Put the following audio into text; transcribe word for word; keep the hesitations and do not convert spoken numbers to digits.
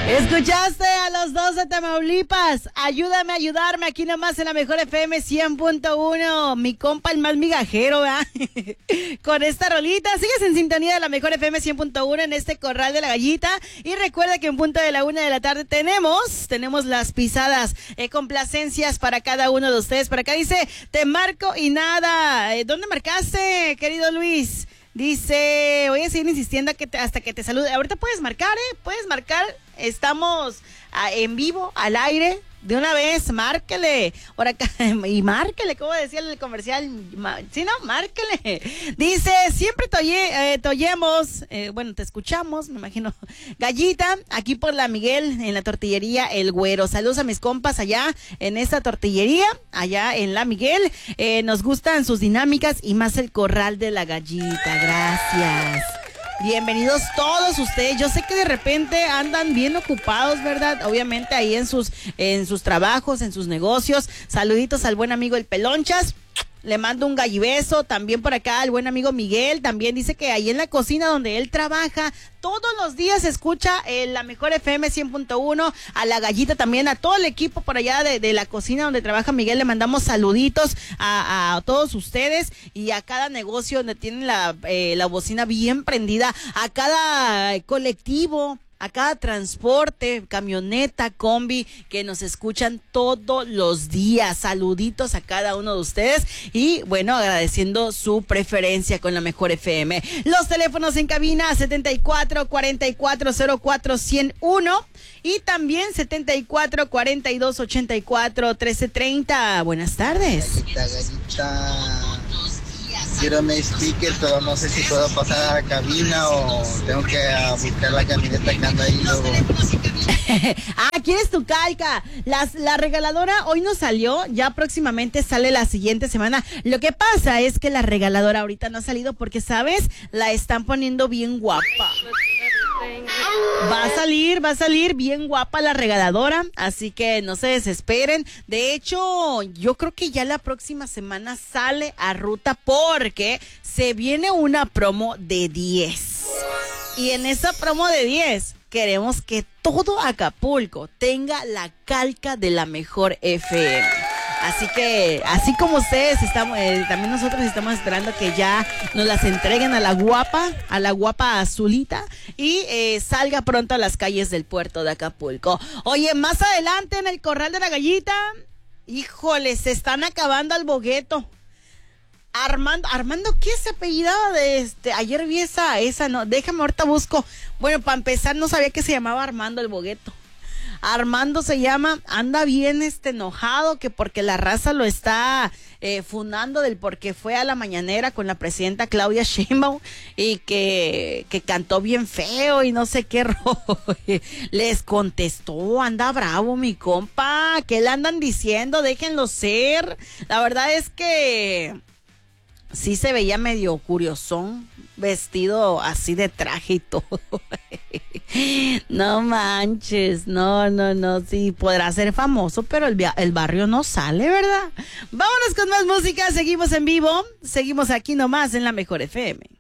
Escuchaste a los dos de Tamaulipas. Ayúdame a ayudarme aquí nomás en la mejor F M cien punto uno. Mi compa el más migajero, ¿verdad? Con esta rolita. Sigues en sintonía de la mejor F M cien punto uno en este corral de la gallita. Y recuerda que en punto de la una de la tarde tenemos, tenemos las pisadas, eh, complacencias para cada uno de ustedes. Por acá dice, te marco y nada. Eh, ¿Dónde marcaste, querido Luis? Dice, voy a seguir insistiendo que te, hasta que te salude. Ahorita puedes marcar, ¿eh? Puedes marcar. Estamos a, en vivo, al aire. De una vez, márquele. Por acá, y márquele, como decía el comercial. ¿Sí, no? Márquele. Dice, siempre toye, eh, toyemos. Eh, bueno, te escuchamos, me imagino. Gallita, aquí por la Miguel, en la tortillería El Güero. Saludos a mis compas allá en esta tortillería, allá en la Miguel. Eh, nos gustan sus dinámicas y más el corral de la gallita. Gracias. Bienvenidos todos ustedes. Yo sé que de repente andan bien ocupados, ¿verdad? Obviamente ahí en sus en sus trabajos, en sus negocios. Saluditos al buen amigo el Pelonchas. Le mando un gallibeso. También por acá al buen amigo Miguel. También dice que ahí en la cocina donde él trabaja, todos los días escucha eh, la mejor F M cien punto uno. A la gallita también, a todo el equipo por allá de, de la cocina donde trabaja Miguel. Le mandamos saluditos a, a todos ustedes y a cada negocio donde tienen la, eh, la bocina bien prendida. A cada colectivo, a cada transporte, camioneta, combi, que nos escuchan todos los días. Saluditos a cada uno de ustedes y, bueno, agradeciendo su preferencia con la mejor F M. Los teléfonos en cabina, setenta y cuatro, cuarenta y cuatro, cero cuatro, ciento uno y también setenta y cuatro, cuarenta y dos, ochenta y cuatro, trece treinta. Buenas tardes. Gallita, gallita. Quiero mi sticker, pero no sé si puedo pasar a la cabina o tengo que uh, buscar la camioneta que anda ahí luego. Ah, ¿quieres tu calca? Las, la regaladora hoy no salió, ya próximamente sale la siguiente semana. Lo que pasa es que la regaladora ahorita no ha salido porque, ¿sabes? La están poniendo bien guapa. Va a salir, va a salir bien guapa la regaladora, así que no se desesperen. De hecho, yo creo que ya la próxima semana sale a ruta porque se viene una promo de diez. Y en esa promo de diez queremos que todo Acapulco tenga la calca de la mejor F M. Así que, así como ustedes, estamos, eh, también nosotros estamos esperando que ya nos las entreguen a la guapa, a la guapa azulita y eh, salga pronto a las calles del puerto de Acapulco. Oye, más adelante en el corral de la gallita, híjole, se están acabando al bogueto. Armando, Armando, ¿qué se apellidaba de este? Ayer vi esa, esa, no, déjame ahorita busco. Bueno, para empezar no sabía que se llamaba Armando el bogueto. Armando se llama, anda bien este enojado que porque la raza lo está eh, fundando del porque fue a la mañanera con la presidenta Claudia Sheinbaum y que, que cantó bien feo y no sé qué rollo. Les contestó, anda bravo mi compa, ¿qué le andan diciendo? Déjenlo ser. La verdad es que sí se veía medio curiosón, vestido así de traje y todo. No manches, no, no, no, sí, podrá ser famoso, pero el, el barrio no sale, ¿verdad? Vámonos con más música, seguimos en vivo, seguimos aquí nomás en la mejor F M.